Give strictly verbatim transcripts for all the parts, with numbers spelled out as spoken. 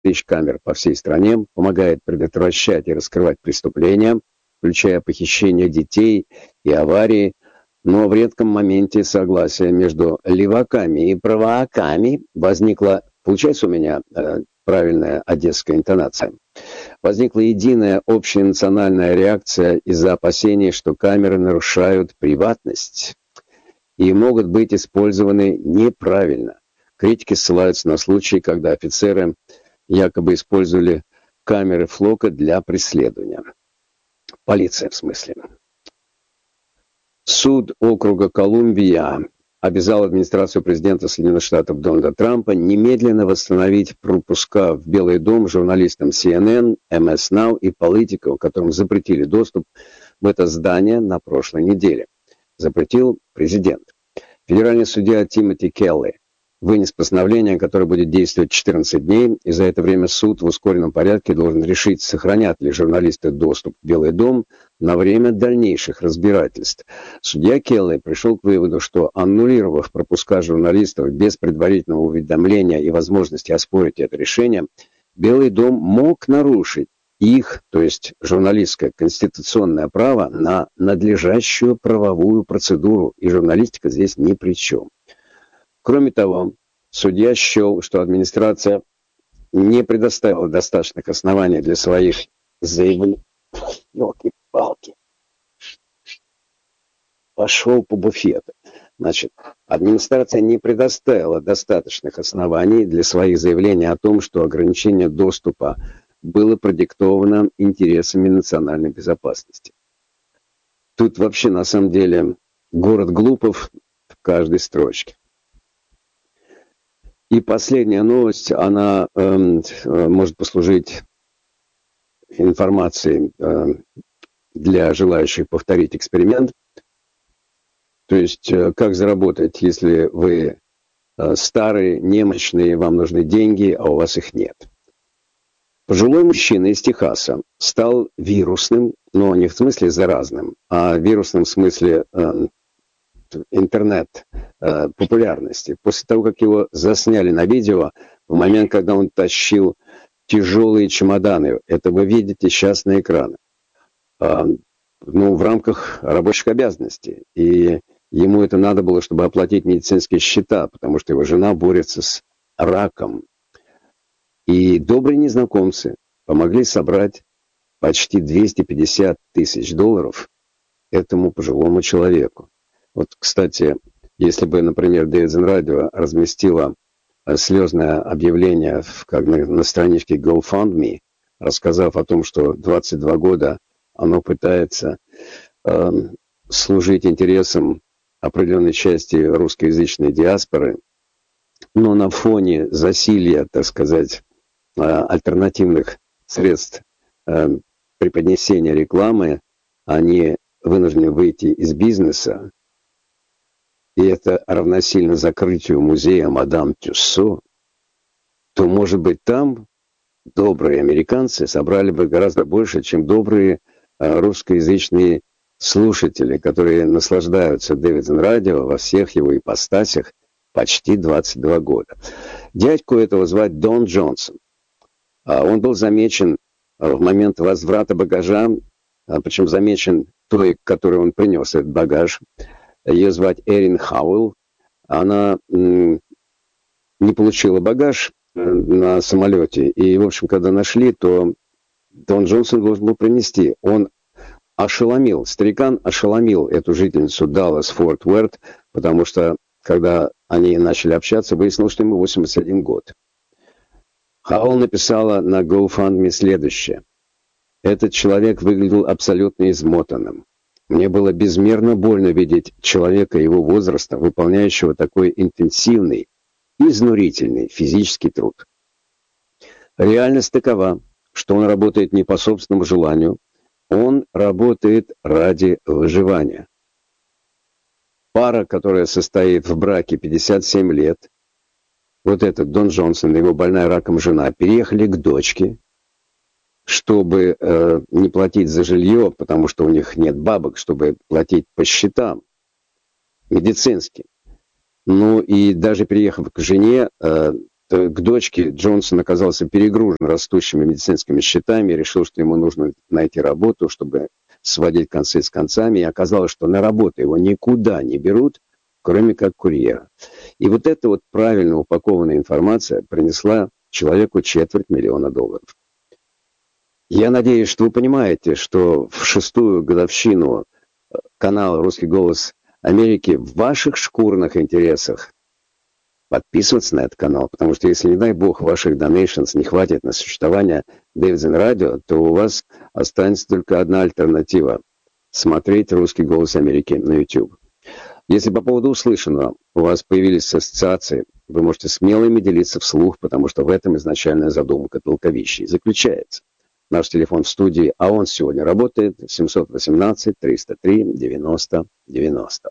тысяч камер по всей стране, помогает предотвращать и раскрывать преступления, включая похищение детей и аварии, но в редком моменте согласия между леваками и праваками возникла, получается у меня э, правильная одесская интонация, возникла единая общенациональная реакция из-за опасений, что камеры нарушают приватность и могут быть использованы неправильно. Критики ссылаются на случаи, когда офицеры якобы использовали камеры Флока для преследования. Полиция, в смысле. Суд округа Колумбия обязал администрацию президента Соединенных Штатов Дональда Трампа немедленно восстановить пропуска в Белый дом журналистам си эн эн, эм эс Now и Politico, которым запретили доступ в это здание на прошлой неделе. Запретил президент. Федеральный судья Тимоти Келли вынес постановление, которое будет действовать четырнадцать дней, и за это время суд в ускоренном порядке должен решить, сохранят ли журналисты доступ в Белый дом на время дальнейших разбирательств. Судья Келли пришел к выводу, что, аннулировав пропуска журналистов без предварительного уведомления и возможности оспорить это решение, Белый дом мог нарушить их, то есть журналистское конституционное право, на надлежащую правовую процедуру, и журналистика здесь ни при чем. Кроме того, судья счел, что администрация не предоставила достаточных оснований для своих заявлений. Ёлки-палки. Пошел по буфету. Значит, администрация не предоставила достаточных оснований для своих заявлений о том, что ограничение доступа было продиктовано интересами национальной безопасности. Тут вообще, на самом деле, город глупов в каждой строчке. И последняя новость, она э, может послужить информацией э, для желающих повторить эксперимент. То есть, э, как заработать, если вы э, старые, немощные, вам нужны деньги, а у вас их нет. Пожилой мужчина из Техаса стал вирусным, но не в смысле заразным, а вирусным в смысле э, интернет э, популярности. После того, как его засняли на видео, в момент, когда он тащил тяжелые чемоданы, это вы видите сейчас на экране, э, ну, в рамках рабочих обязанностей. И ему это надо было, чтобы оплатить медицинские счета, потому что его жена борется с раком. И добрые незнакомцы помогли собрать почти двести пятьдесят тысяч долларов этому пожилому человеку. Вот, кстати, если бы, например, Davidson Radio разместила слезное объявление в, как на, на страничке GoFundMe, рассказав о том, что двадцать два года оно пытается э, служить интересам определенной части русскоязычной диаспоры, но на фоне засилья, так сказать, э, альтернативных средств э, преподнесения рекламы, они вынуждены выйти из бизнеса, и это равносильно закрытию музея Мадам Тюссо, то, может быть, там добрые американцы собрали бы гораздо больше, чем добрые э, русскоязычные слушатели, которые наслаждаются Davidson Radio во всех его ипостасях почти двадцать два года. Дядьку этого звать Дон Джонсон. А он был замечен в момент возврата багажа, причем замечен той, которой он принес этот багаж. Ее звать Эрин Хауэлл. Она м, не получила багаж на самолете. И, в общем, когда нашли, то Дон Джонсон должен был принести. Он ошеломил, старикан ошеломил эту жительницу Даллас-Форт Уэрт, потому что, когда они начали общаться, выяснилось, что ему восемьдесят один год. Хауэлл написала на GoFundMe следующее. Этот человек выглядел абсолютно измотанным. Мне было безмерно больно видеть человека его возраста, выполняющего такой интенсивный, изнурительный физический труд. Реальность такова, что он работает не по собственному желанию, он работает ради выживания. Пара, которая состоит в браке пятьдесят семь лет, вот этот Дон Джонсон и его больная раком жена, переехали к дочке, чтобы э, не платить за жилье, потому что у них нет бабок, чтобы платить по счетам медицинским. Ну и даже переехав к жене, э, к дочке Джонсон оказался перегружен растущими медицинскими счетами и решил, что ему нужно найти работу, чтобы сводить концы с концами. И оказалось, что на работу его никуда не берут, кроме как курьера. И вот эта вот правильно упакованная информация принесла человеку четверть миллиона долларов. Я надеюсь, что вы понимаете, что в шестую годовщину канала «Русский голос Америки» в ваших шкурных интересах подписываться на этот канал, потому что если, не дай бог, ваших donations не хватит на существование Davidson Radio, то у вас останется только одна альтернатива – смотреть «Русский голос Америки» на YouTube. Если по поводу услышанного у вас появились ассоциации, вы можете смело ими делиться вслух, потому что в этом изначальная задумка толковищей заключается. Наш телефон в студии, а он сегодня работает, семь один восемь триста три девяносто девяносто.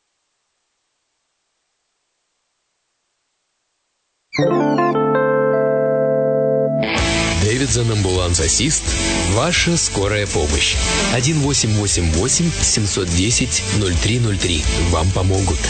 Davidson Ambulance Assist. Ваша скорая помощь. один восемь восемь восемь семь один ноль ноль три ноль три. Вам помогут.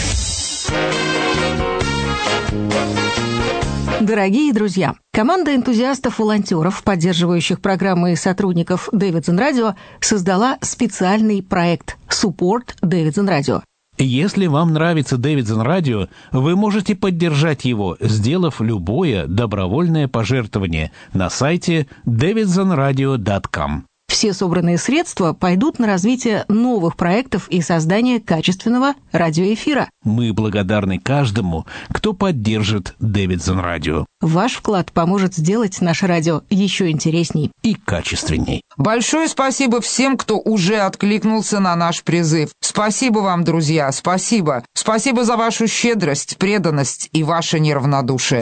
Дорогие друзья, команда энтузиастов-волонтеров, поддерживающих программы и сотрудников Davidson Radio, создала специальный проект Support Davidson Radio. Если вам нравится Davidson Radio, вы можете поддержать его, сделав любое добровольное пожертвование на сайте дэвидсон радио точка ком. Все собранные средства пойдут на развитие новых проектов и создание качественного радиоэфира. Мы благодарны каждому, кто поддержит Davidson Radio. Ваш вклад поможет сделать наше радио еще интересней и качественней. Большое спасибо всем, кто уже откликнулся на наш призыв. Спасибо вам, друзья, спасибо. Спасибо за вашу щедрость, преданность и ваше неравнодушие.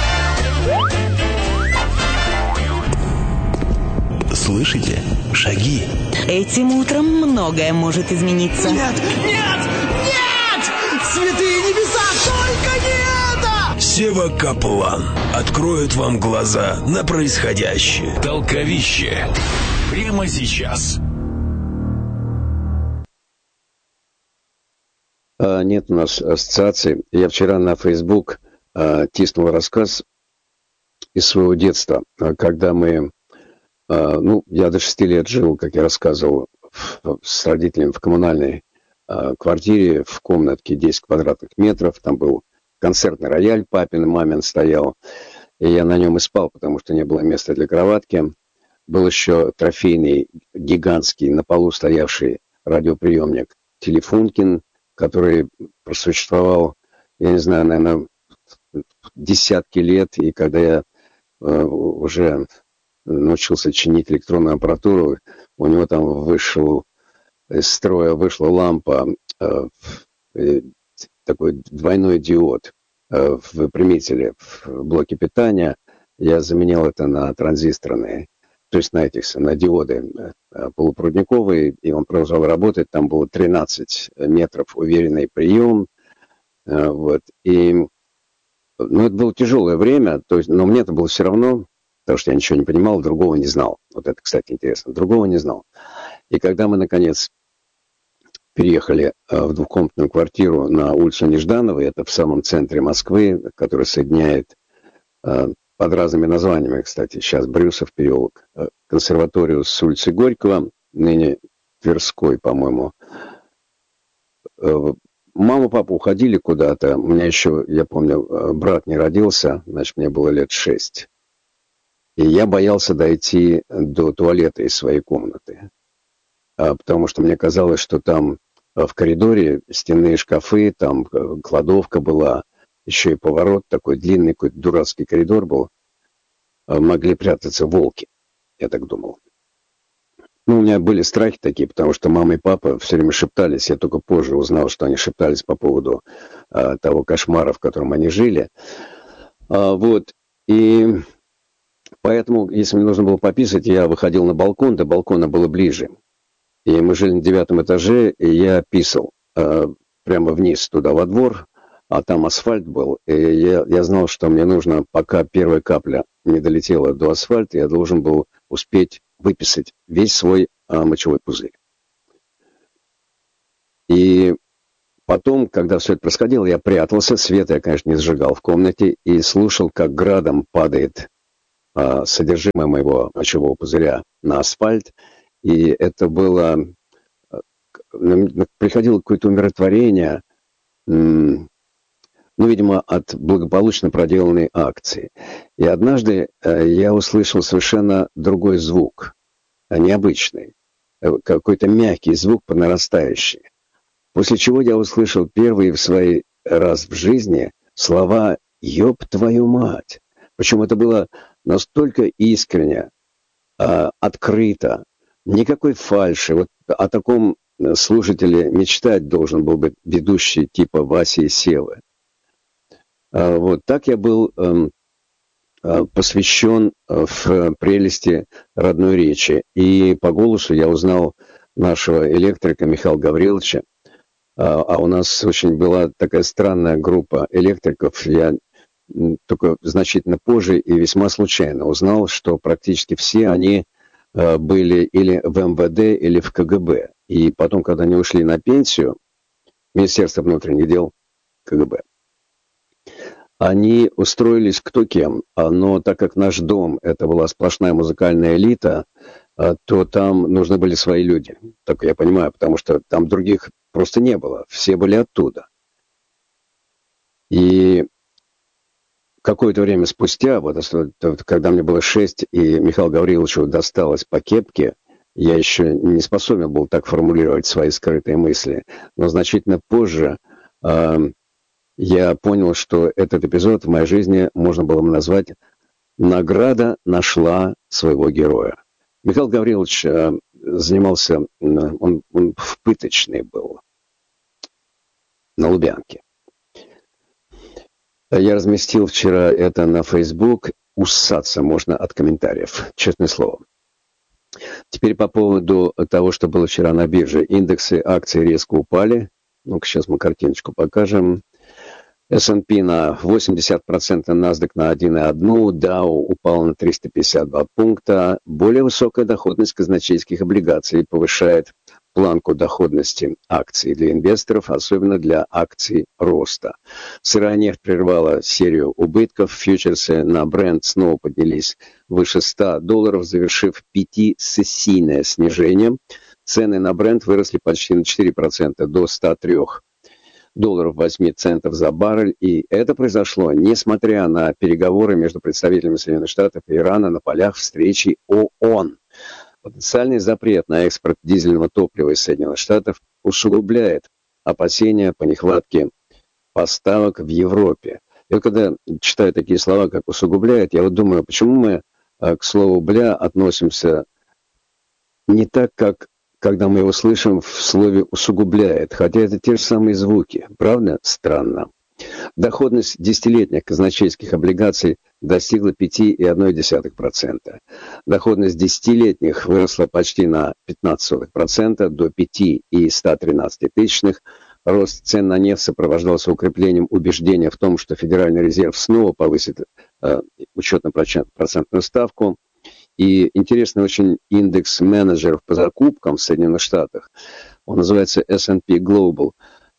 Слышите? Шаги. Этим утром многое может измениться. Нет! Нет! Нет! Святые небеса, только не это! Сева Каплан откроет вам глаза на происходящее. Толковище. Прямо сейчас. А, нет у нас ассоциаций. Я вчера на Facebook а, тиснул рассказ из своего детства, когда мы... Uh, ну, я до шести лет жил, как я рассказывал, в, с родителями в коммунальной uh, квартире, в комнатке десять квадратных метров. Там был концертный рояль, папин и мамин стоял. И я на нем и спал, потому что не было места для кроватки. Был еще трофейный, гигантский, на полу стоявший радиоприемник Телефункин, который просуществовал, я не знаю, наверное, десятки лет. И когда я uh, уже... научился чинить электронную аппаратуру, у него там вышел из строя, вышла лампа, э, такой двойной диод э, в выпрямителе в блоке питания. Я заменил это на транзисторные, то есть на этих, на диоды э, полупроводниковые, и он продолжал работать. Там было тринадцать метров, уверенный прием. Э, вот, и, ну, это было тяжелое время, то есть, но мне это было все равно, потому что я ничего не понимал, другого не знал. Вот это, кстати, интересно. Другого не знал. И когда мы, наконец, переехали в двухкомнатную квартиру на улицу Неждановой, это в самом центре Москвы, которая соединяет под разными названиями, кстати, сейчас Брюсов переулок, консерваторию с улицы Горького, ныне Тверской, по-моему. Мама, папа уходили куда-то. У меня еще, я помню, брат не родился, значит, мне было лет шесть. И я боялся дойти до туалета из своей комнаты, потому что мне казалось, что там в коридоре стенные шкафы, там кладовка была, еще и поворот такой длинный, какой-то дурацкий коридор был, могли прятаться волки, я так думал. Ну, у меня были страхи такие, потому что мама и папа все время шептались, я только позже узнал, что они шептались по поводу а, того кошмара, в котором они жили. А, вот, и... Поэтому, если мне нужно было пописать, я выходил на балкон, до балкона было ближе. И мы жили на девятом этаже, и я писал э, прямо вниз туда, во двор, а там асфальт был. И я, я знал, что мне нужно, пока первая капля не долетела до асфальта, я должен был успеть выписать весь свой э, мочевой пузырь. И потом, когда все это происходило, я прятался, света я, конечно, не зажигал в комнате и слушал, как градом падает а, содержимое моего мочевого пузыря на асфальт. И это было... Приходило какое-то умиротворение, ну, видимо, от благополучно проделанной акции. И однажды я услышал совершенно другой звук, необычный, какой-то мягкий звук по нарастающей. После чего я услышал первый в свой раз в жизни слова «Ёб твою мать!». Причем это было настолько искренне, открыто, никакой фальши. Вот о таком слушателе мечтать должен был быть ведущий типа Васи и Севы. Вот так я был посвящен в прелести родной речи. И по голосу я узнал нашего электрика Михаила Гавриловича. А у нас очень была такая странная группа электриков. Я только значительно позже и весьма случайно узнал, что практически все они были или в эм вэ дэ, или в ка гэ бэ. И потом, когда они ушли на пенсию, Министерство внутренних дел, ка гэ бэ, они устроились кто кем. Но так как наш дом, это была сплошная музыкальная элита, то там нужны были свои люди. Так я понимаю, потому что там других просто не было. Все были оттуда. И какое-то время спустя, вот когда мне было шесть, и Михаилу Гавриловичу досталось по кепке, я еще не способен был так формулировать свои скрытые мысли. Но значительно позже э, я понял, что этот эпизод в моей жизни можно было бы назвать «Награда нашла своего героя». Михаил Гаврилович э, занимался, он, он в пыточной был, на Лубянке. Я разместил вчера это на Facebook. Уссаться можно от комментариев, честное слово. Теперь по поводу того, что было вчера на бирже. Индексы акций резко упали. Ну-ка, сейчас мы картиночку покажем. эс энд пи на восемьдесят процентов, NASDAQ на один целых одну десятую, Dow упал на триста пятьдесят два пункта. Более высокая доходность казначейских облигаций повышает планку доходности акций для инвесторов, особенно для акций роста. Сырая нефть прервала серию убытков. Фьючерсы на Brent снова поднялись выше ста долларов, завершив пятисессийное снижение. Цены на Brent выросли почти на четыре процента до ста трёх долларов восемь центов за баррель. И это произошло, несмотря на переговоры между представителями Соединенных Штатов и Ирана на полях встречи ООН. Потенциальный запрет на экспорт дизельного топлива из Соединенных Штатов усугубляет опасения по нехватке поставок в Европе. И вот когда читаю такие слова, как «усугубляет», я вот думаю, почему мы к слову «бля» относимся не так, как когда мы его слышим в слове «усугубляет», хотя это те же самые звуки. Правда? Странно. Доходность десятилетних казначейских облигаций достигла пять целых одна десятая процента. Доходность десятилетних выросла почти на пятнадцать процентов до пять целых сто тринадцать тысячных. Рост цен на нефть сопровождался укреплением убеждения в том, что Федеральный резерв снова повысит э, учетно-процентную ставку. И интересный очень индекс менеджеров по закупкам в Соединенных Штатах. Он называется эс энд пи Global.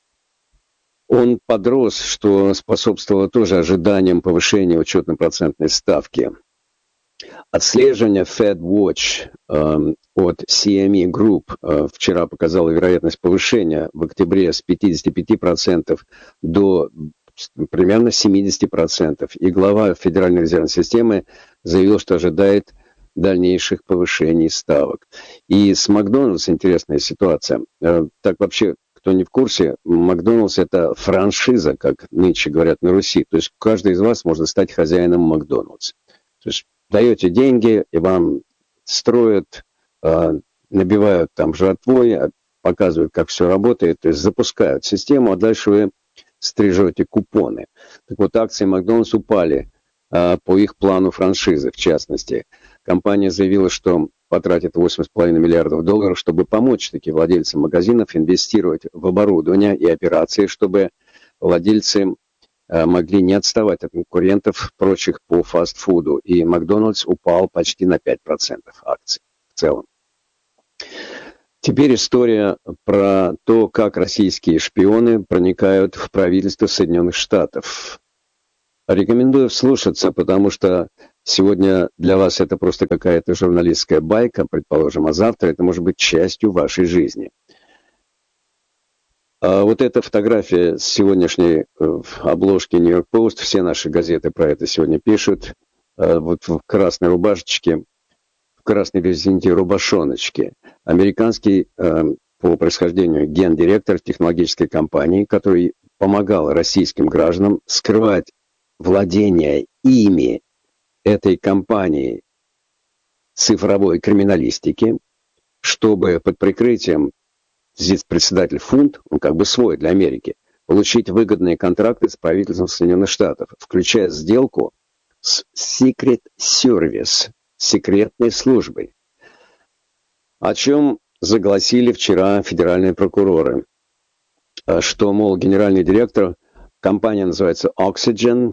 Он подрос, что способствовало тоже ожиданиям повышения учетно-процентной ставки. Отслеживание FedWatch э, от си эм и Group э, вчера показало вероятность повышения в октябре с пятидесяти пяти процентов до примерно семидесяти процентов. И глава Федеральной резервной системы заявил, что ожидает дальнейших повышений ставок. И с Макдональдс интересная ситуация. Э, так вообще... Кто не в курсе, Макдональдс — это франшиза, как нынче говорят на Руси. То есть каждый из вас может стать хозяином Макдональдс. То есть даете деньги, и вам строят, э, набивают там жратвой, показывают, как все работает, то есть запускают систему, а дальше вы стрижете купоны. Так вот, акции Макдональдс упали э, по их плану франшизы, в частности. Компания заявила, что потратит восемь целых пять миллиардов долларов, чтобы помочь таким владельцам магазинов инвестировать в оборудование и операции, чтобы владельцы э, могли не отставать от конкурентов прочих по фастфуду. И Макдональдс упал почти на пять процентов акций в целом. Теперь история про то, как российские шпионы проникают в правительство Соединенных Штатов. Рекомендую вслушаться, потому что сегодня для вас это просто какая-то журналистская байка, предположим, а завтра это может быть частью вашей жизни. А вот эта фотография с сегодняшней обложки Нью-Йорк Пост, все наши газеты про это сегодня пишут, вот в красной рубашечке, в красной, извините, рубашоночке. Американский по происхождению гендиректор технологической компании, который помогал российским гражданам скрывать владение ими этой компании цифровой криминалистики, чтобы под прикрытием, здесь председатель фунт, он как бы свой для Америки, получить выгодные контракты с правительством Соединенных Штатов, включая сделку с Secret Service, секретной службой, о чем загласили вчера федеральные прокуроры, что, мол, генеральный директор, компания называется Oxygen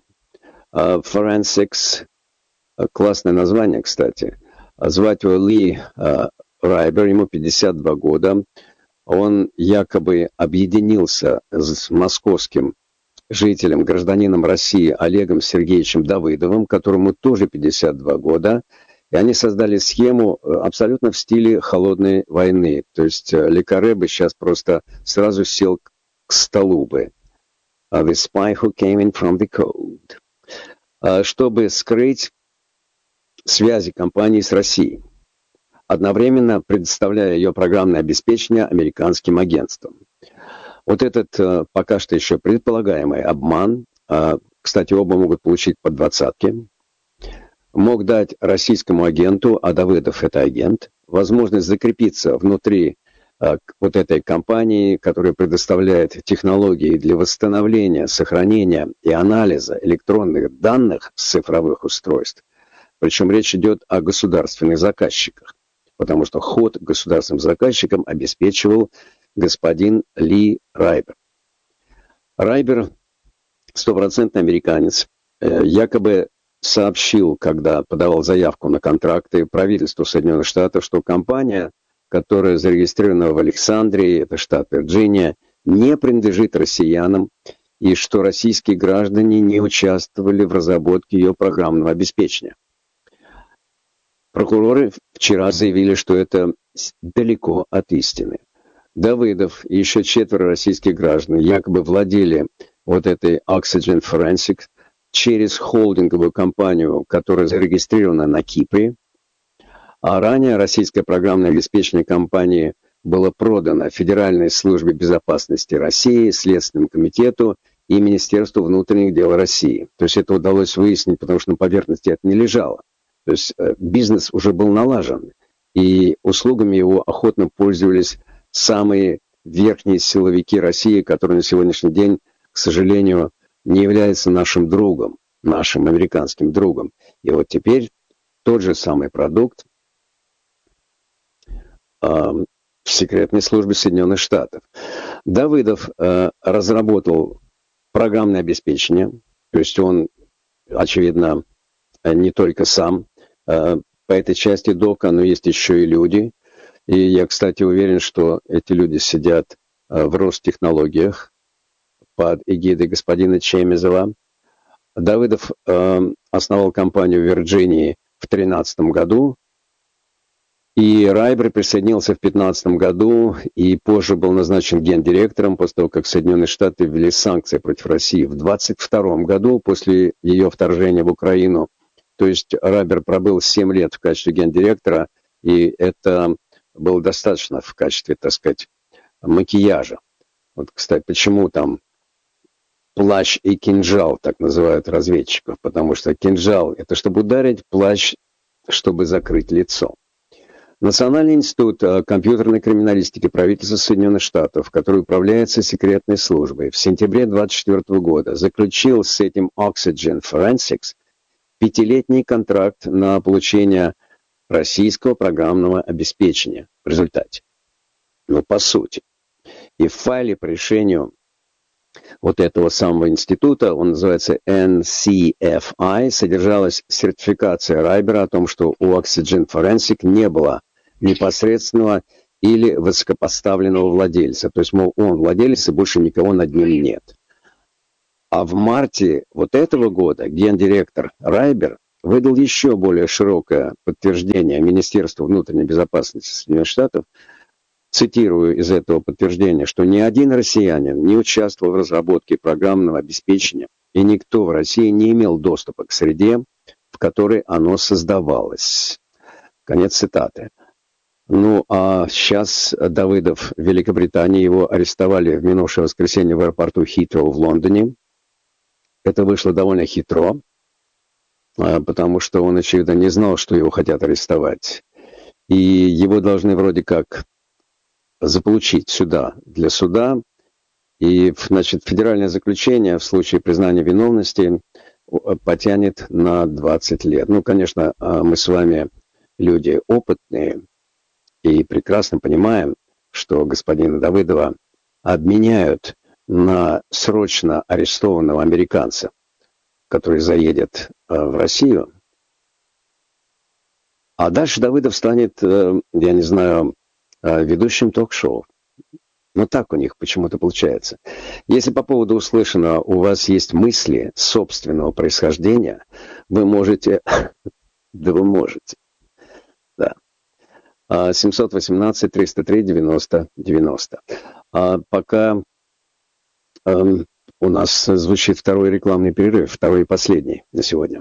Forensics, классное название, кстати, звать его Ли Райбер, ему пятьдесят два года, он якобы объединился с московским жителем, гражданином России Олегом Сергеевичем Давыдовым, которому тоже пятьдесят два года, и они создали схему абсолютно в стиле холодной войны. То есть Ле Карре бы сейчас просто сразу сел к столу бы. The spy who came in from the cold. Чтобы скрыть связи компании с Россией, одновременно предоставляя ее программное обеспечение американским агентствам. Вот этот пока что еще предполагаемый обман, кстати, оба могут получить по двадцатке, мог дать российскому агенту, а Давыдов это агент, возможность закрепиться внутри вот этой компании, которая предоставляет технологии для восстановления, сохранения и анализа электронных данных с цифровых устройств. Причем речь идет о государственных заказчиках, потому что ход государственным заказчикам обеспечивал господин Ли Райбер. Райбер, стопроцентный американец, якобы сообщил, когда подавал заявку на контракты правительству Соединенных Штатов, что компания, которая зарегистрирована в Александрии, это штат Вирджиния, не принадлежит россиянам, и что российские граждане не участвовали в разработке ее программного обеспечения. Прокуроры вчера заявили, что это далеко от истины. Давыдов и еще четверо российских граждан якобы владели вот этой Oxygen Forensics через холдинговую компанию, которая зарегистрирована на Кипре, а ранее российское программное обеспечение компании было продано Федеральной службе безопасности России, Следственному комитету и Министерству внутренних дел России. То есть это удалось выяснить, потому что на поверхности это не лежало. То есть бизнес уже был налажен, и услугами его охотно пользовались самые верхние силовики России, которые на сегодняшний день, к сожалению, не являются нашим другом, нашим американским другом. И вот теперь тот же самый продукт э, в секретной службе Соединенных Штатов. Давыдов э, разработал программное обеспечение, то есть он, очевидно, не только сам э, по этой части дока, но есть еще и люди. И я, кстати, уверен, что эти люди сидят э, в Ростехнологиях под эгидой господина Чемезова. Давыдов э, основал компанию в Вирджинии в две тысячи тринадцатом году, и Райбер присоединился в две тысячи пятнадцатом году и позже был назначен гендиректором после того, как Соединенные Штаты ввели санкции против России в две тысячи двадцать втором году после ее вторжения в Украину. То есть Райбер пробыл семь лет в качестве гендиректора, и это было достаточно в качестве, так сказать, макияжа. Вот, кстати, почему там плащ и кинжал, так называют разведчиков, потому что кинжал – это чтобы ударить, плащ, чтобы закрыть лицо. Национальный институт компьютерной криминалистики правительства Соединенных Штатов, который управляется секретной службой, в сентябре две тысячи двадцать четвёртого года заключил с этим Oxygen Forensics пятилетний контракт на получение российского программного обеспечения в результате. Ну, по сути. И в файле по решению вот этого самого института, он называется эн си эф ай, содержалась сертификация Райбера о том, что у Oxygen Forensic не было непосредственного или высокопоставленного владельца. То есть, мол, он владелец, и больше никого над ним нет. А в марте вот этого года гендиректор Райбер выдал еще более широкое подтверждение Министерству внутренней безопасности Соединенных Штатов, цитирую из этого подтверждения, что ни один россиянин не участвовал в разработке программного обеспечения, и никто в России не имел доступа к среде, в которой оно создавалось. Конец цитаты. Ну, а сейчас Давыдов в Великобритании, его арестовали в минувшее воскресенье в аэропорту Хитроу в Лондоне. Это вышло довольно хитро, потому что он, очевидно, не знал, что его хотят арестовать. И его должны вроде как заполучить сюда, для суда. И, значит, федеральное заключение в случае признания виновности потянет на двадцать лет. Ну, конечно, мы с вами люди опытные и прекрасно понимаем, что господина Давыдова обменяют на срочно арестованного американца, который заедет в Россию. А дальше Давыдов станет, я не знаю, ведущим ток-шоу. Но так у них почему-то получается. Если по поводу услышанного у вас есть мысли собственного происхождения, вы можете... Да вы можете. Да. семь один восемь триста три девяносто девяносто. А пока эм, у нас звучит второй рекламный перерыв, второй и последний на сегодня.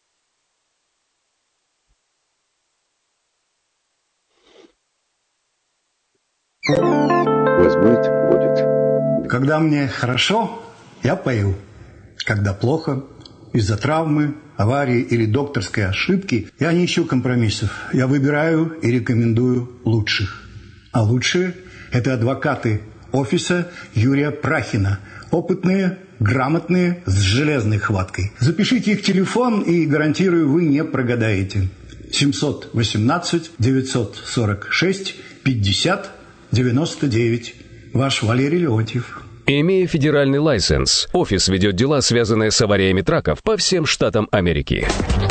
Вас будет? Будет. Когда мне хорошо, я пою. Когда плохо, из-за травмы, аварии или докторской ошибки, я не ищу компромиссов. Я выбираю и рекомендую лучших. А лучшие – это адвокаты офиса Юрия Прахина. Опытные, грамотные, с железной хваткой. Запишите их телефон, и, гарантирую, вы не прогадаете. семь один восемь девять сорок шесть пятьдесят девяносто девять. Ваш Валерий Леонтьев. Имея федеральный лайсенс, офис ведет дела, связанные с авариями траков по всем штатам Америки.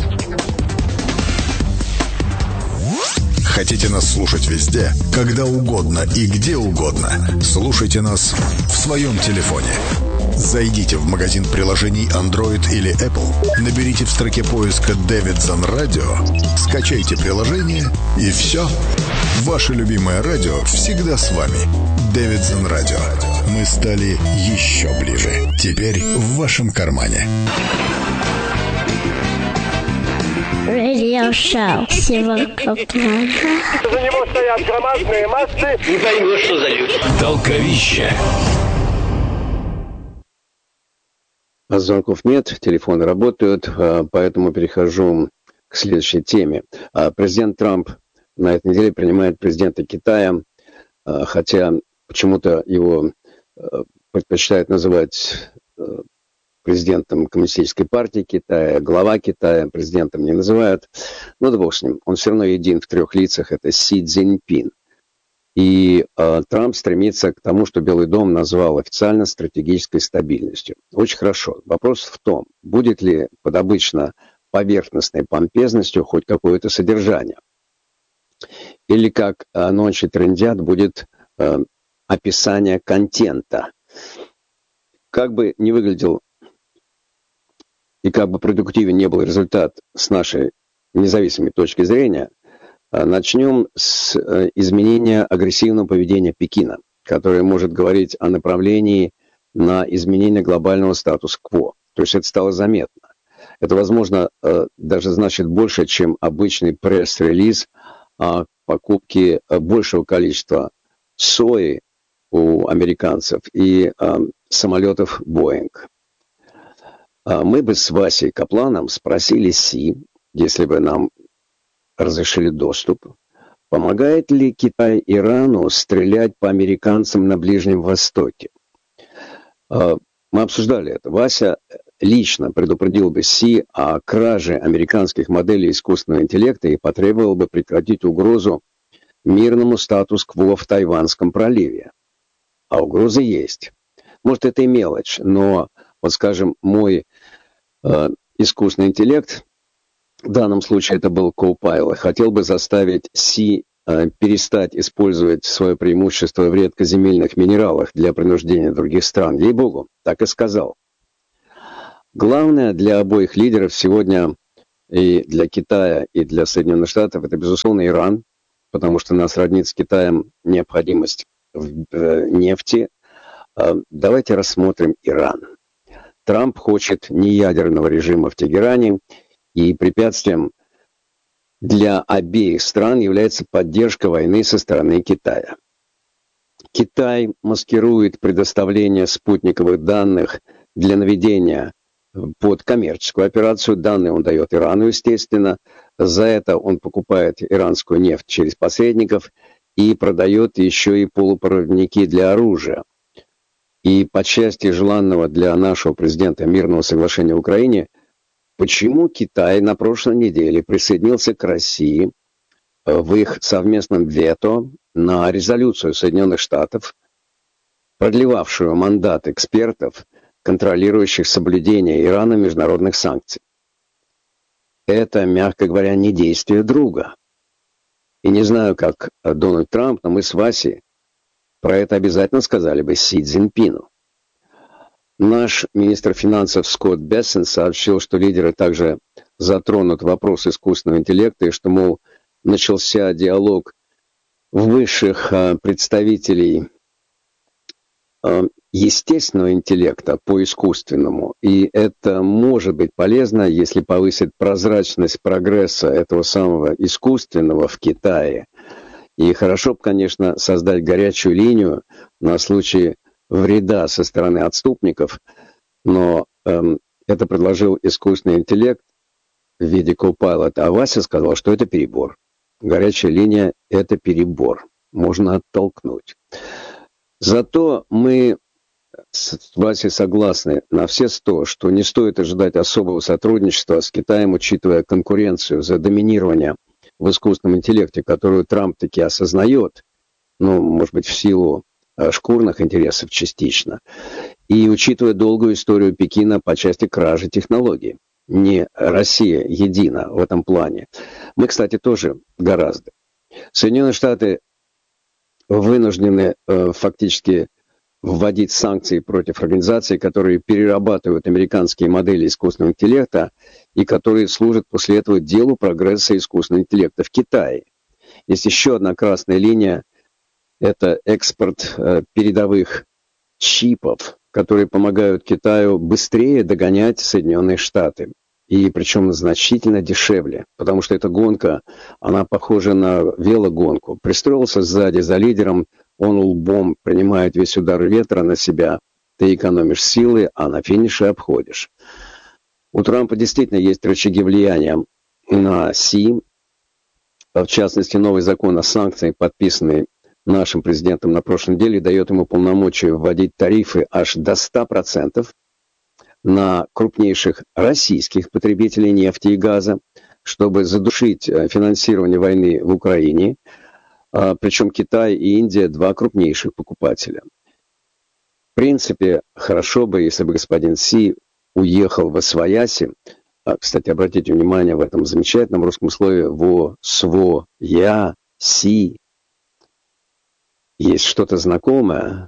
Хотите нас слушать везде, когда угодно и где угодно? Слушайте нас в своем телефоне. Зайдите в магазин приложений Android или Apple, наберите в строке поиска «Davidson Radio», скачайте приложение, и все. Ваше любимое радио всегда с вами. Davidson Radio. Мы стали еще ближе. Теперь в вашем кармане. Радиошоу. Сегодня за него стоят громадные массы. Не поймешь, что за люди. Толковище. Звонков нет, телефоны работают, поэтому перехожу к следующей теме. Президент Трамп на этой неделе принимает президента Китая, хотя почему-то его предпочитают называть президентом Коммунистической партии Китая, глава Китая, президентом не называют. Ну да бог с ним, он все равно един в трех лицах, это Си Цзиньпин. И э, Трамп стремится к тому, что Белый дом назвал официально стратегической стабильностью. Очень хорошо. Вопрос в том, будет ли под обычно поверхностной помпезностью хоть какое-то содержание. Или, как э, ночи трындят, будет э, описание контента. Как бы ни выглядел и как бы продуктивен не был результат с нашей независимой точки зрения, начнем с изменения агрессивного поведения Пекина, которое может говорить о направлении на изменение глобального статус-кво. То есть это стало заметно. Это, возможно, даже значит больше, чем обычный пресс-релиз о покупке большего количества сои у американцев и самолетов Boeing. Мы бы с Васей Капланом спросили Си, если бы нам разрешили доступ, помогает ли Китай Ирану стрелять по американцам на Ближнем Востоке. Мы обсуждали это. Вася лично предупредил бы Си о краже американских моделей искусственного интеллекта и потребовал бы прекратить угрозу мирному статус-кво в Тайванском проливе. А угрозы есть. Может, это и мелочь, но, вот скажем, мой э, искусственный интеллект, в данном случае это был Copilot, хотел бы заставить Си перестать использовать свое преимущество в редкоземельных минералах для принуждения других стран. Ей-богу, так и сказал. Главное для обоих лидеров сегодня и для Китая, и для Соединенных Штатов, это, безусловно, Иран, потому что нас роднит с Китаем необходимость в нефти. Давайте рассмотрим Иран. Трамп хочет неядерного режима в Тегеране, и препятствием для обеих стран является поддержка войны со стороны Китая. Китай маскирует предоставление спутниковых данных для наведения под коммерческую операцию. Данные он дает Ирану, естественно. За это он покупает иранскую нефть через посредников и продает еще и полупроводники для оружия. И по части желанного для нашего президента мирного соглашения в Украине, почему Китай на прошлой неделе присоединился к России в их совместном вето на резолюцию Соединенных Штатов, продлевавшую мандат экспертов, контролирующих соблюдение Ирана международных санкций? Это, мягко говоря, не действие друга. И не знаю, как Дональд Трамп, но мы с Васей про это обязательно сказали бы Си Цзиньпину. Наш министр финансов Скотт Бессент сообщил, что лидеры также затронут вопрос искусственного интеллекта и что, мол, начался диалог высших а, представителей а, естественного интеллекта по искусственному. И это может быть полезно, если повысит прозрачность прогресса этого самого искусственного в Китае. И хорошо бы, конечно, создать горячую линию на случай вреда со стороны отступников, но эм, это предложил искусственный интеллект в виде Copilot, а Вася сказал, что это перебор. Горячая линия – это перебор. Можно оттолкнуть. Зато мы с Васей согласны на все сто, что не стоит ожидать особого сотрудничества с Китаем, учитывая конкуренцию за доминирование в искусственном интеллекте, которую Трамп таки осознает, ну, может быть, в силу э, шкурных интересов частично, и учитывая долгую историю Пекина по части кражи технологий. Не Россия едина в этом плане. Мы, кстати, тоже гораздо. Соединенные Штаты вынуждены э, фактически вводить санкции против организаций, которые перерабатывают американские модели искусственного интеллекта и которые служат после этого делу прогресса искусственного интеллекта в Китае. Есть еще одна красная линия – это экспорт э, передовых чипов, которые помогают Китаю быстрее догонять Соединенные Штаты. И причем значительно дешевле, потому что эта гонка, она похожа на велогонку. Пристроился сзади за лидером, он лбом принимает весь удар ветра на себя, ты экономишь силы, а на финише обходишь. У Трампа действительно есть рычаги влияния на Си, в частности, новый закон о санкциях, подписанный нашим президентом на прошлой неделе, дает ему полномочия вводить тарифы аж до ста процентов на крупнейших российских потребителей нефти и газа, чтобы задушить финансирование войны в Украине. Причем Китай и Индия – два крупнейших покупателя. В принципе, хорошо бы, если бы господин Си уехал во свояси. Кстати, обратите внимание в этом замечательном русском слове «во», «сво», «я», «си». Есть что-то знакомое,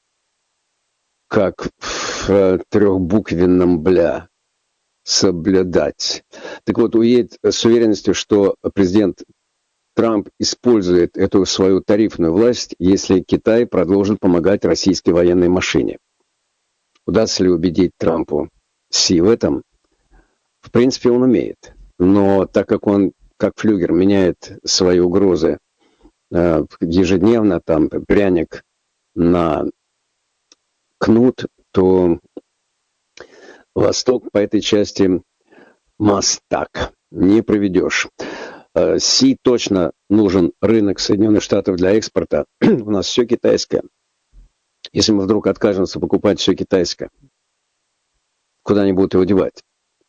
как в трехбуквенном «бля» соблюдать. Так вот, уедет с уверенностью, что президент Трамп использует эту свою тарифную власть, если Китай продолжит помогать российской военной машине. Удастся ли убедить Трампу Си в этом? В принципе, он умеет. Но так как он, как флюгер, меняет свои угрозы э, ежедневно, там, пряник на кнут, то Восток по этой части мастак. Не проведешь. Си точно нужен рынок Соединенных Штатов для экспорта. У нас все китайское. Если мы вдруг откажемся покупать все китайское, куда они будут его девать?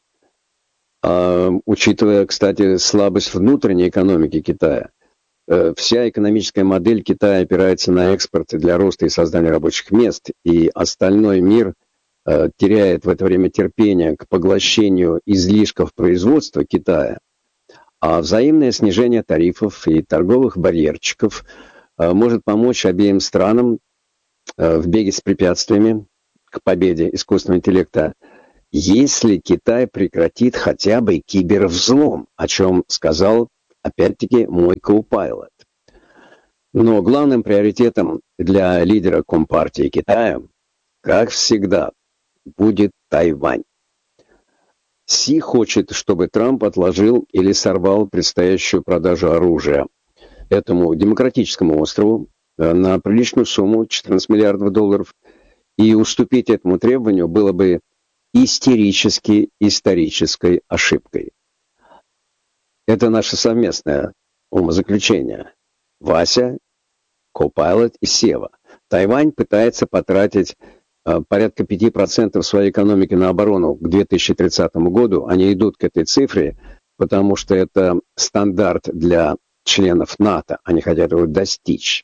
А, учитывая, кстати, слабость внутренней экономики Китая, вся экономическая модель Китая опирается на экспорт для роста и создания рабочих мест, и остальной мир э, теряет в это время терпение к поглощению излишков производства Китая. А взаимное снижение тарифов и торговых барьерчиков может помочь обеим странам в беге с препятствиями к победе искусственного интеллекта, если Китай прекратит хотя бы кибервзлом, о чем сказал, опять-таки, мой Copilot. Но главным приоритетом для лидера Компартии Китая, как всегда, будет Тайвань. Си хочет, чтобы Трамп отложил или сорвал предстоящую продажу оружия этому демократическому острову на приличную сумму четырнадцать миллиардов долларов, и уступить этому требованию было бы истерически исторической ошибкой. Это наше совместное умозаключение. Вася, Copilot и Сева. Тайвань пытается потратить э, порядка пять процентов своей экономики на оборону к две тысячи тридцатому году. Они идут к этой цифре, потому что это стандарт для членов НАТО. Они хотят его достичь.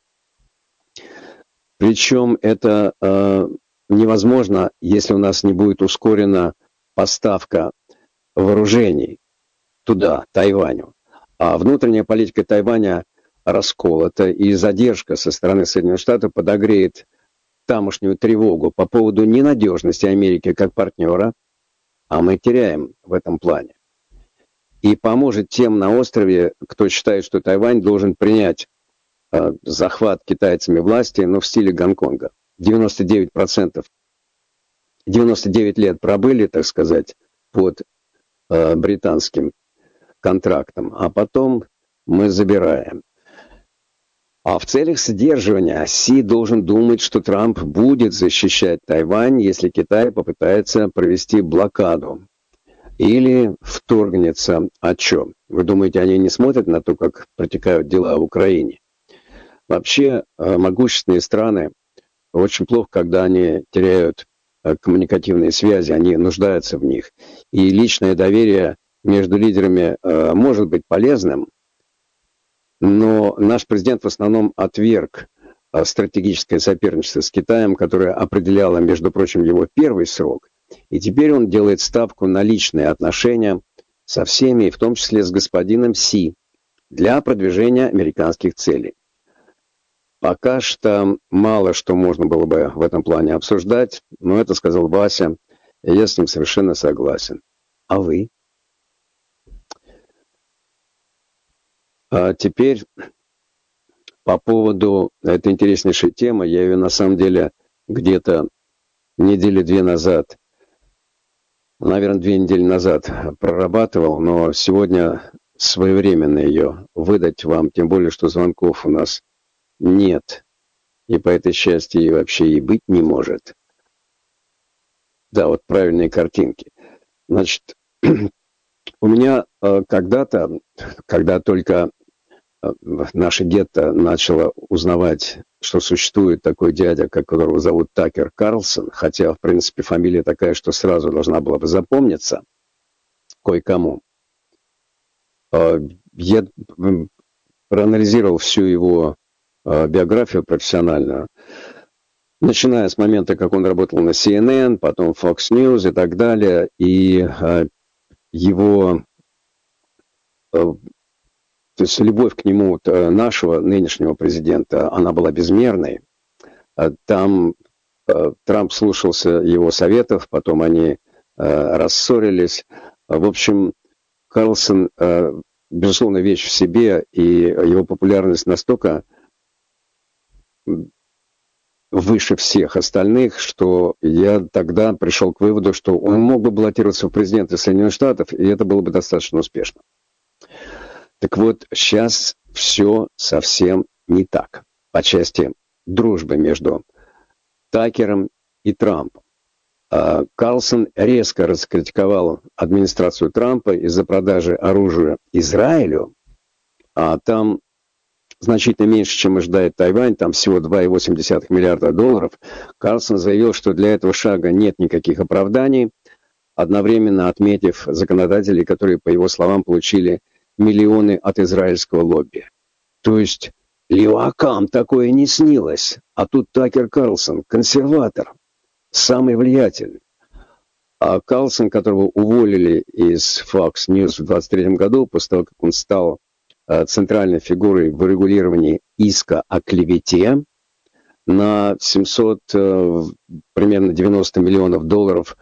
Причем это э, невозможно, если у нас не будет ускорена поставка вооружений туда, Тайваню. А внутренняя политика Тайваня расколота, и задержка со стороны Соединенных Штатов подогреет тамошнюю тревогу по поводу ненадежности Америки как партнера, а мы теряем в этом плане. И поможет тем на острове, кто считает, что Тайвань должен принять э, захват китайцами власти, но в стиле Гонконга. девяносто девять процентов, девяносто девять лет пробыли, так сказать, под э, британским контрактом, а потом мы забираем. А в целях сдерживания Си должен думать, что Трамп будет защищать Тайвань, если Китай попытается провести блокаду или вторгнется. О чем? Вы думаете, они не смотрят на то, как протекают дела в Украине? Вообще, могущественные страны очень плохо, когда они теряют коммуникативные связи, они нуждаются в них. И личное доверие между лидерами может быть полезным, но наш президент в основном отверг стратегическое соперничество с Китаем, которое определяло, между прочим, его первый срок. И теперь он делает ставку на личные отношения со всеми, и в том числе с господином Си, для продвижения американских целей. Пока что мало что можно было бы в этом плане обсуждать, но это сказал Вася, и я с ним совершенно согласен. А вы? А теперь по поводу этой интереснейшей темы, я ее на самом деле где-то недели две назад, наверное, две недели назад прорабатывал, но сегодня своевременно ее выдать вам, тем более, что звонков у нас нет, и по этой части и вообще и быть не может. Да, вот правильные картинки. Значит, у меня э, когда-то, когда только э, наше гетто начало узнавать, что существует такой дядя, которого зовут Такер Карлсон, хотя, в принципе, фамилия такая, что сразу должна была бы запомниться кое-кому, э, я проанализировал всю его э, биографию профессиональную, начиная с момента, как он работал на Си Эн Эн, потом Fox News и так далее, и э, его, э, то есть любовь к нему э, нашего нынешнего президента, она была безмерной. Э, там э, Трамп слушался его советов, потом они э, рассорились. В общем, Карлсон, э, безусловно, вещь в себе, и его популярность настолько выше всех остальных, что я тогда пришел к выводу, что он мог бы баллотироваться в президенты Соединенных Штатов, и это было бы достаточно успешно. Так вот, сейчас все совсем не так по части дружбы между Такером и Трампом. Карлсон резко раскритиковал администрацию Трампа из-за продажи оружия Израилю, а там значительно меньше, чем ожидает Тайвань, там всего два целых восемь десятых миллиарда долларов. Карлсон заявил, что для этого шага нет никаких оправданий, одновременно отметив законодателей, которые, по его словам, получили миллионы от израильского лобби. То есть левакам такое не снилось, а тут Такер Карлсон, консерватор, самый влиятельный. А Карлсон, которого уволили из Fox News в двадцать третьем году, после того, как он стал центральной фигурой в урегулировании иска о клевете на семьсот, примерно девяносто миллионов долларов.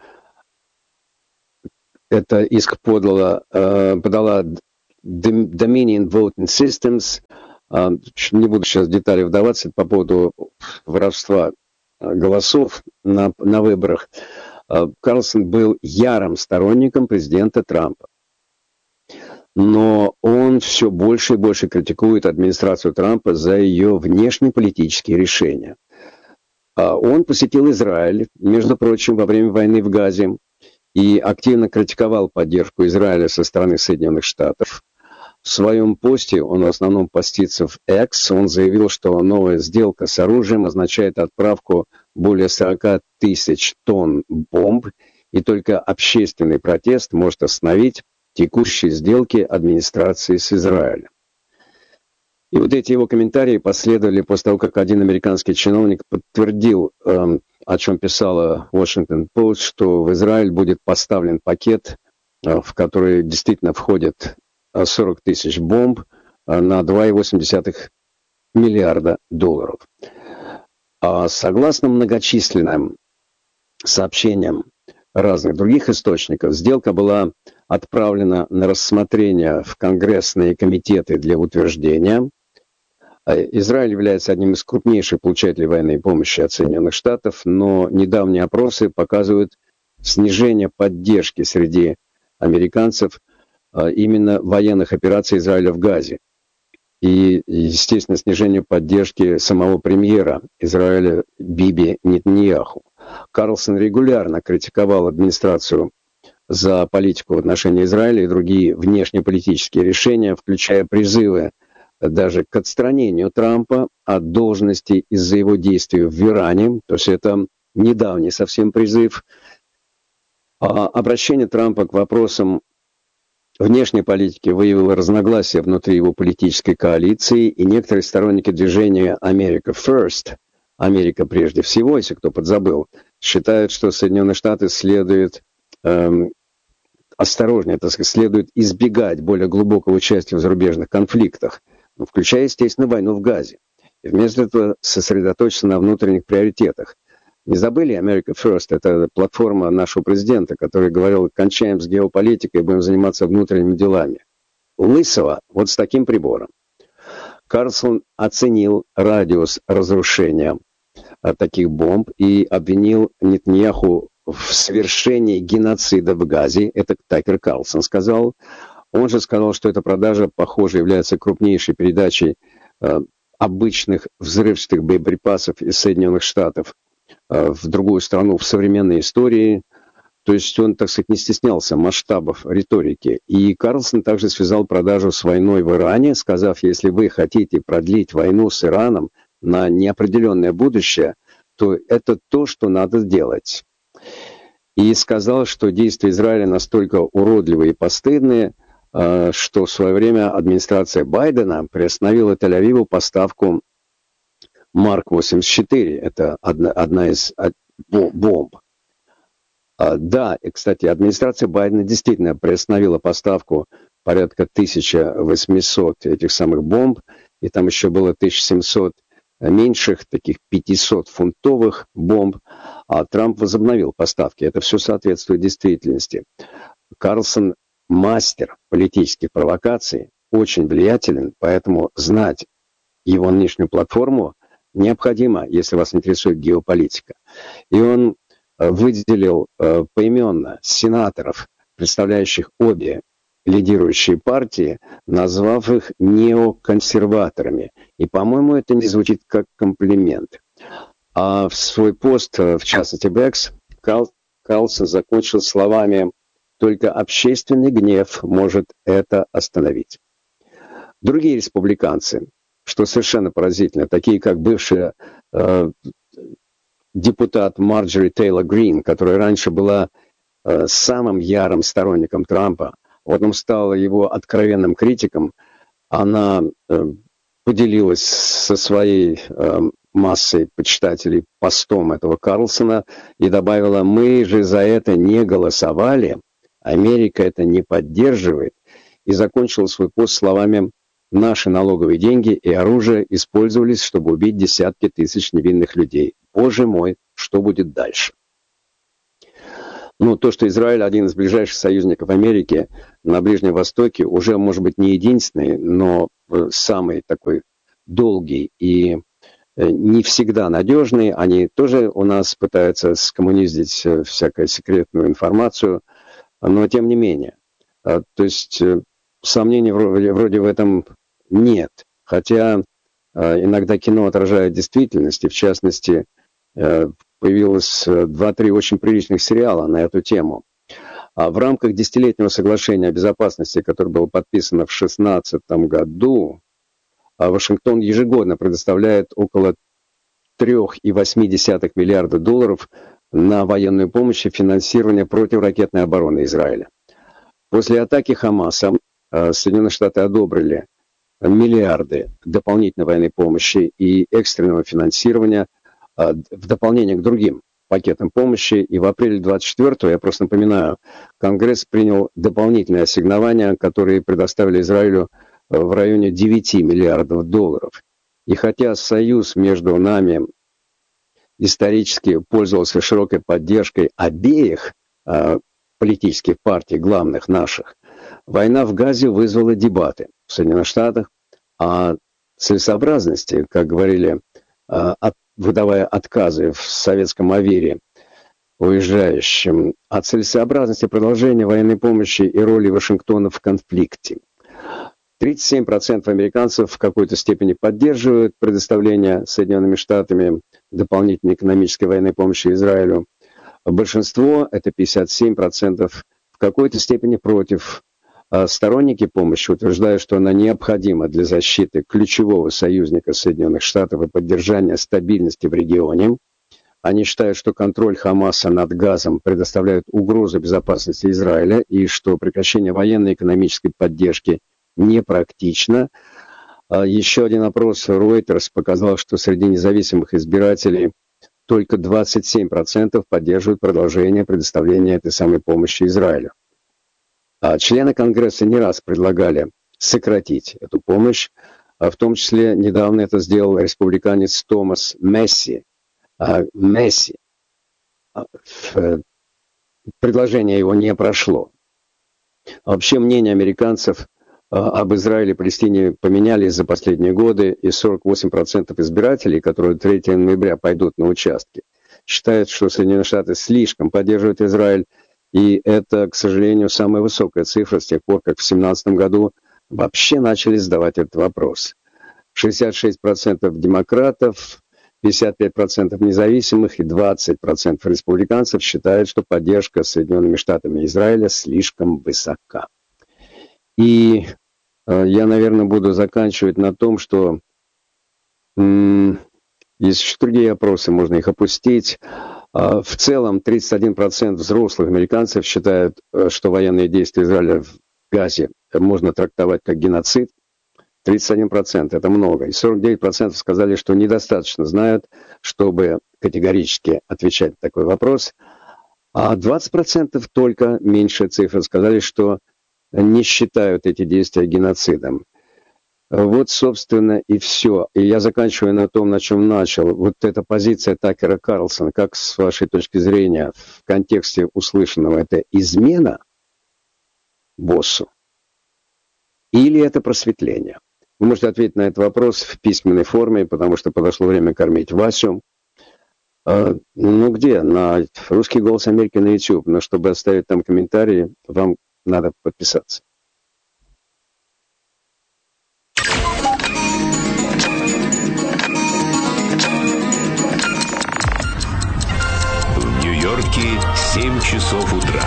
Это иск подала, подала Dominion Voting Systems. Не буду сейчас в детали вдаваться по поводу воровства голосов на, на выборах. Карлсон был ярым сторонником президента Трампа. Но он все больше и больше критикует администрацию Трампа за ее внешнеполитические решения. Он посетил Израиль, между прочим, во время войны в Газе и активно критиковал поддержку Израиля со стороны Соединенных Штатов. В своем посте, он в основном постится в X, он заявил, что новая сделка с оружием означает отправку более сорок тысяч тонн бомб, и только общественный протест может остановить текущие сделки администрации с Израилем. И вот эти его комментарии последовали после того, как один американский чиновник подтвердил, э, о чем писала Washington Post, что в Израиль будет поставлен пакет, э, в который действительно входит сорок тысяч бомб э, на два целых восемь десятых миллиарда долларов. А согласно многочисленным сообщениям разных других источников, сделка была отправлена на рассмотрение в конгрессные комитеты для утверждения. Израиль является одним из крупнейших получателей военной помощи от Соединенных Штатов, но недавние опросы показывают снижение поддержки среди американцев именно военных операций Израиля в Газе. И, естественно, снижение поддержки самого премьера Израиля Биби Нетаньяху. Карлсон регулярно критиковал администрацию за политику в отношении Израиля и другие внешнеполитические решения, включая призывы даже к отстранению Трампа от должности из-за его действий в Иране. То есть это недавний совсем призыв. А обращение Трампа к вопросам внешней политики выявило разногласия внутри его политической коалиции, и некоторые сторонники движения «America First», «Америка прежде всего», если кто подзабыл, считают, что Соединенные Штаты следует эм, осторожнее, так сказать, следует избегать более глубокого участия в зарубежных конфликтах, включая, естественно, войну в Газе, и вместо этого сосредоточиться на внутренних приоритетах. Не забыли, America First — это платформа нашего президента, который говорил: кончаем с геополитикой и будем заниматься внутренними делами. Лысого вот с таким прибором. Карлсон оценил радиус разрушения таких бомб и обвинил Нетаньяху в совершении геноцида в Газе. Это Такер Карлсон сказал. Он же сказал, что эта продажа, похоже, является крупнейшей передачей э, обычных взрывчатых боеприпасов из Соединенных Штатов в другую страну в современной истории. То есть он, так сказать, не стеснялся масштабов риторики. И Карлсон также связал продажу с войной в Иране, сказав: если вы хотите продлить войну с Ираном на неопределенное будущее, то это то, что надо делать. И сказал, что действия Израиля настолько уродливые и постыдные, что в свое время администрация Байдена приостановила Тель-Авиву поставку Марк восемьдесят четыре. Это одна, одна из бомб. А, да, и, кстати, администрация Байдена действительно приостановила поставку порядка тысяча восемьсот этих самых бомб, и там еще было тысяча семьсот меньших, таких пятисотфунтовых бомб, а Трамп возобновил поставки. Это все соответствует действительности. Карлсон мастер политических провокаций, очень влиятелен, поэтому знать его нынешнюю платформу необходимо, если вас интересует геополитика. И он выделил э, поименно сенаторов, представляющих обе лидирующие партии, назвав их неоконсерваторами. И, по-моему, это не звучит как комплимент. А в свой пост, в частности, Бэкс, Кал, Карлсон закончил словами: «Только общественный гнев может это остановить». Другие республиканцы, что совершенно поразительно, такие как бывшая э, депутат Марджори Тейлор Грин, которая раньше была э, самым ярым сторонником Трампа, потом стала его откровенным критиком, она э, поделилась со своей э, массой почитателей постом этого Карлсона и добавила: «Мы же за это не голосовали, Америка это не поддерживает», и закончила свой пост словами: «Наши налоговые деньги и оружие использовались, чтобы убить десятки тысяч невинных людей. Боже мой, что будет дальше?» Ну, то, что Израиль один из ближайших союзников Америки на Ближнем Востоке, уже, может быть, не единственный, но самый такой долгий и не всегда надежный. Они тоже у нас пытаются скоммуниздить всякую секретную информацию, но тем не менее. То есть сомнений вроде, вроде в этом нет. Хотя иногда кино отражает действительность, и в частности появилось два-три очень приличных сериала на эту тему. А в рамках десятилетнего соглашения о безопасности, которое было подписано в две тысячи шестнадцатом году, Вашингтон ежегодно предоставляет около три целых восемь десятых миллиарда долларов на военную помощь и финансирование противоракетной обороны Израиля. После атаки Хамаса Соединенные Штаты одобрили миллиарды дополнительной военной помощи и экстренного финансирования в дополнение к другим пакетам помощи. И в апреле двадцать четвёртого, я просто напоминаю, Конгресс принял дополнительные ассигнования, которые предоставили Израилю в районе девяти миллиардов долларов. И хотя союз между нами исторически пользовался широкой поддержкой обеих э, политических партий, главных наших, война в Газе вызвала дебаты в Соединенных Штатах о целесообразности, как говорили, э, от, выдавая отказы в советском Авере уезжающим, о целесообразности продолжения военной помощи и роли Вашингтона в конфликте. тридцать семь процентов американцев в какой-то степени поддерживают предоставление Соединенными Штатами дополнительной экономической военной помощи Израилю. Большинство, это пятьдесят семь процентов, в какой-то степени против. А сторонники помощи утверждают, что она необходима для защиты ключевого союзника Соединенных Штатов и поддержания стабильности в регионе. Они считают, что контроль Хамаса над Газом предоставляет угрозу безопасности Израиля и что прекращение военной и экономической поддержки непрактично. Еще один опрос Reuters показал, что среди независимых избирателей только двадцать семь процентов поддерживают продолжение предоставления этой самой помощи Израилю. А члены Конгресса не раз предлагали сократить эту помощь, а в том числе недавно это сделал республиканец Томас Месси. А Месси. Предложение его не прошло. Вообще мнение американцев об Израиле и Палестине поменялись за последние годы, и сорок восемь процентов избирателей, которые третьего ноября пойдут на участки, считают, что Соединенные Штаты слишком поддерживают Израиль, и это, к сожалению, самая высокая цифра с тех пор, как в две тысячи семнадцатом году вообще начали задавать этот вопрос. шестьдесят шесть процентов демократов, пятьдесят пять процентов независимых и двадцать процентов республиканцев считают, что поддержка Соединенными Штатами Израиля слишком высока. И э, я, наверное, буду заканчивать на том, что м- есть еще другие опросы, можно их опустить. Э, в целом тридцать один процент взрослых американцев считают, что военные действия Израиля в Газе можно трактовать как геноцид. тридцать один процент – это много. И сорок девять процентов сказали, что недостаточно знают, чтобы категорически отвечать на такой вопрос. А двадцать процентов, только меньшая цифра, сказали, что не считают эти действия геноцидом. Вот, собственно, и все. И я заканчиваю на том, на чем начал. Вот эта позиция Такера Карлсона, как с вашей точки зрения в контексте услышанного, это измена боссу или это просветление? Вы можете ответить на этот вопрос в письменной форме, потому что подошло время кормить Васю. А, ну где? На «Русский голос Америки» на YouTube. Но чтобы оставить там комментарии, вам надо подписаться. В Нью-Йорке семь часов утра.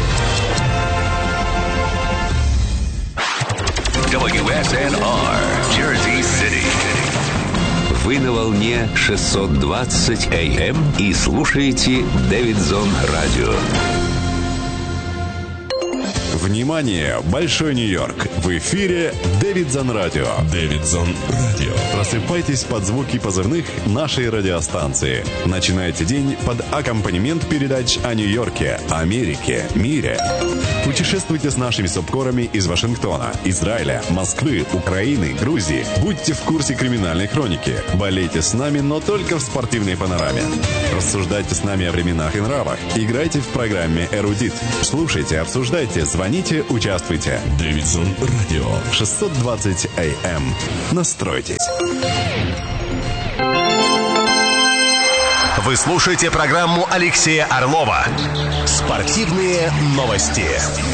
дабл ю эс эн ар, Jersey City. Вы на волне шестьсот двадцать эй эм и слушаете Дэвидсон Радио. Внимание! Большой Нью-Йорк! В эфире Дэвидсон Радио. Дэвидсон Радио. Просыпайтесь под звуки позывных нашей радиостанции. Начинайте день под аккомпанемент передач о Нью-Йорке, Америке, мире. Путешествуйте с нашими субкорами из Вашингтона, Израиля, Москвы, Украины, Грузии. Будьте в курсе криминальной хроники. Болейте с нами, но только в спортивной панораме. Рассуждайте с нами о временах и нравах. Играйте в программе «Эрудит». Слушайте, обсуждайте, звоните, участвуйте. Дэвидсон Радио. шестьсот двадцать эй эм. Настройтесь. Вы слушаете программу Алексея Орлова «Спортивные новости».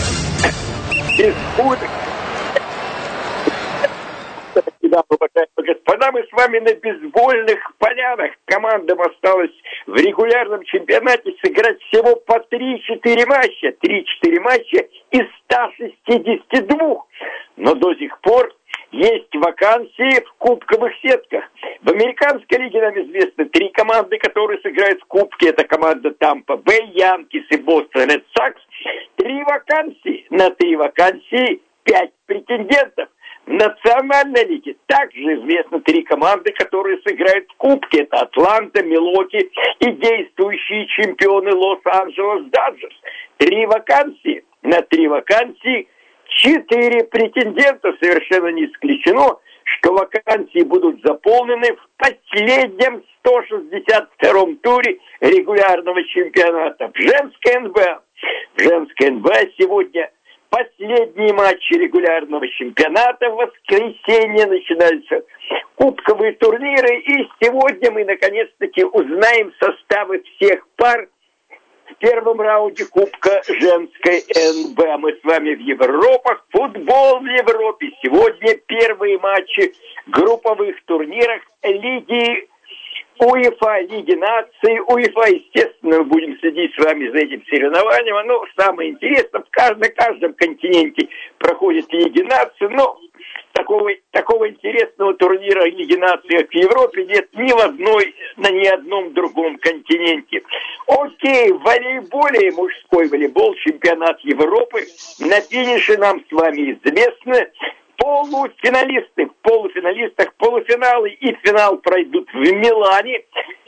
Господа, мы с вами на бейсбольных полянах. Командам осталось в регулярном чемпионате сыграть всего по три-четыре матча. три-четыре матча из ста шестидесяти двух. Но до сих пор есть вакансии в кубковых сетках. В американской лиге нам известны три команды, которые сыграют в кубке. Это команда Тампа Бэй, Янкис и Бостон Ред Сокс. Три вакансии. На три вакансии пять претендентов. В национальной лиге также известны три команды, которые сыграют в кубке. Это Атланта, Милуоки и действующие чемпионы Лос-Анджелес Даджерс. Три вакансии. На три вакансии четыре претендента. Совершенно не исключено, что вакансии будут заполнены в последнем сто шестьдесят втором туре регулярного чемпионата. В женской эн бэ а. В женской эн бэ а сегодня последние матчи регулярного чемпионата. В воскресенье начинаются кубковые турниры. И сегодня мы наконец-таки узнаем составы всех пар в первом раунде Кубка женской эн бэ а. Мы с вами в Европах. Футбол в Европе. Сегодня первые матчи групповых турнирах Лиги УЕФА, Лиги наций. УЕФА, естественно, мы будем следить с вами за этим соревнованием. Но самое интересное, в каждом, на каждом континенте проходят Лиги наций. Но такого, такого интересного турнира Лиги наций в Европе нет ни в одной, на ни одном другом континенте. Окей, в волейболе, мужской волейбол, чемпионат Европы. На финише нам с вами известно полуфиналисты. В полуфиналистах полуфиналы и финал пройдут в Милане.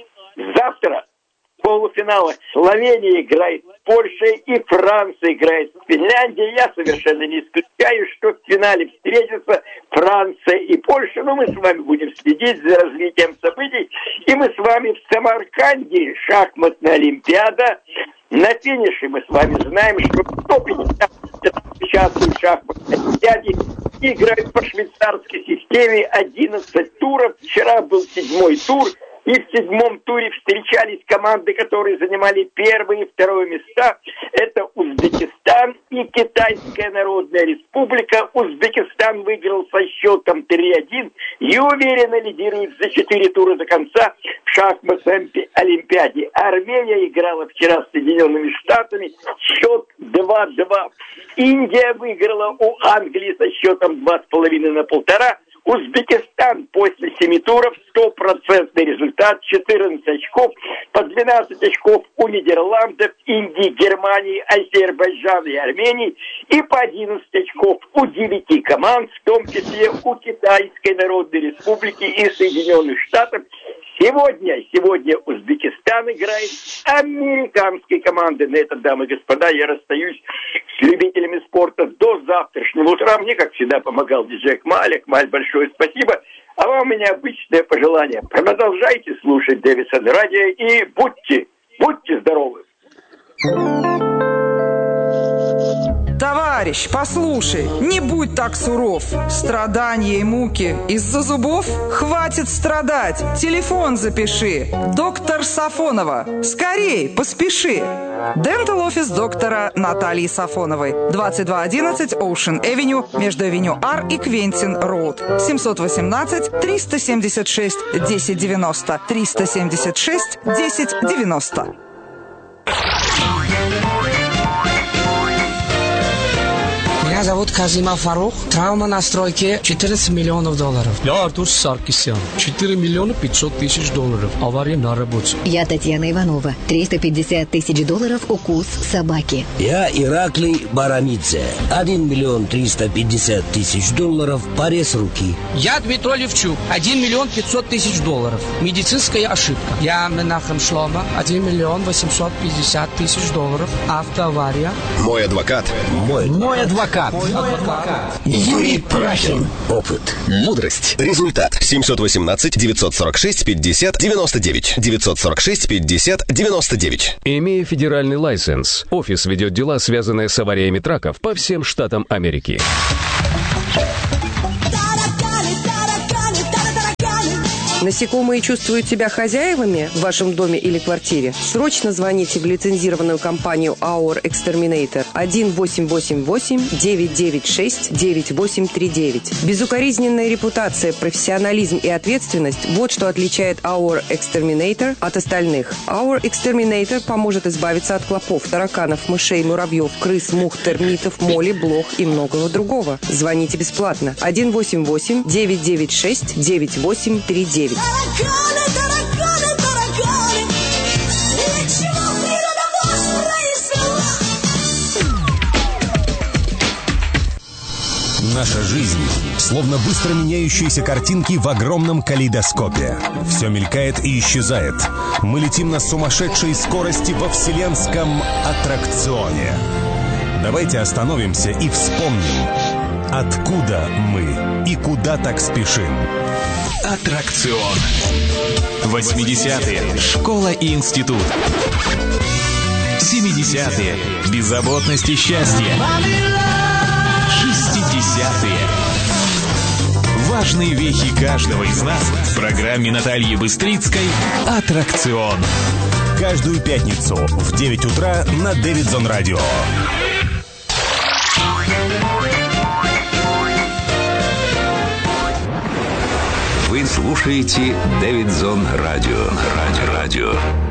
Завтра в полуфиналах Словения играет с Польшей и Франция играет с Финляндией. Я совершенно не исключаю, что в финале встретятся Франция и Польша. Но мы с вами будем следить за развитием событий. И мы с вами в Самарканде, шахматная олимпиада. На финише мы с вами знаем, что сто пятьдесят участвуют в шахматной олимпиаде и играют по швейцарской системе одиннадцать туров. Вчера был седьмой тур. И в седьмом туре встречались команды, которые занимали первые и второе места. Это Узбекистан и Китайская Народная Республика. Узбекистан выиграл со счетом три один и уверенно лидирует за четыре тура до конца в шахматной олимпиаде. Армения играла вчера с Соединенными Штатами. Счет два-два. Индия выиграла у Англии со счетом два с половиной на полтора. Узбекистан после семи туров стопроцентный результат, четырнадцать очков, по двенадцать очков у Нидерландов, Индии, Германии, Азербайджана и Армении и по одиннадцать очков у девяти команд, в том числе у Китайской Народной Республики и Соединенных Штатов. Сегодня, сегодня Узбекистан играет с американской командой. На этом, дамы и господа, я расстаюсь с любителями спорта до завтрашнего утра. Мне, как всегда, помогал диджей Кмаль. Кмаль, большое спасибо. А вам у меня обычное пожелание. Продолжайте слушать Дэвидсон Радио и будьте, будьте здоровы. Товарищ, послушай, не будь так суров. Страдания и муки из-за зубов? Хватит страдать. Телефон запиши. Доктор Сафонова. Скорей, поспеши. Дентал офис доктора Натальи Сафоновой. двадцать два одиннадцать Ocean Avenue между Авеню Ар и Квентин Роуд. семьсот восемнадцать триста семьдесят шесть десять девяносто. триста семьдесят шесть десять девяносто. зовут Казима Фарух. Травма на стройке четырнадцать миллионов долларов. Я Артур Саркисян. четыре миллиона пятьсот тысяч долларов. Авария на работе. Я Татьяна Иванова. триста пятьдесят тысяч долларов укус собаки. Я Ираклий Барамидзе. один миллион триста пятьдесят тысяч долларов. Порез руки. Я Дмитрий Левчук. один миллион пятьсот тысяч долларов. Медицинская ошибка. Я Менахем Шлома. один миллион восемьсот пятьдесят тысяч долларов. Автоавария. Мой адвокат. Мой, Мой адвокат. Мой адвокат. Юрий Прахин. Опыт. Мудрость. Результат. семьсот восемнадцать девятьсот сорок шесть пятьдесят девяносто девять. девятьсот сорок шесть пятьдесят девяносто девять. Имея федеральный лайсенс, офис ведет дела, связанные с авариями траков по всем штатам Америки. Насекомые чувствуют себя хозяевами в вашем доме или квартире? Срочно звоните в лицензированную компанию Our Exterminator один восемь восемь восемь девять девять шесть девять восемь три девять. Безукоризненная репутация, профессионализм и ответственность – вот что отличает Our Exterminator от остальных. Our Exterminator поможет избавиться от клопов, тараканов, мышей, муравьев, крыс, мух, термитов, моли, блох и многого другого. Звоните бесплатно один восемь восемь девять девять шесть девять восемь три девять. Тараканы, тараканы, тараканы, ничего природа вас произвела. Наша жизнь словно быстро меняющиеся картинки в огромном калейдоскопе. Все мелькает и исчезает. Мы летим на сумасшедшей скорости во вселенском аттракционе. Давайте остановимся и вспомним, откуда мы и куда так спешим. Аттракцион. восьмидесятые. Школа и институт. семидесятые. Беззаботность и счастье. шестидесятые. Важные вехи каждого из нас в программе Натальи Быстрицкой «Аттракцион». Каждую пятницу в девять утра на Дэвидсон Радио. Вы слушаете Дэвидсон Радио. Радио. Радио.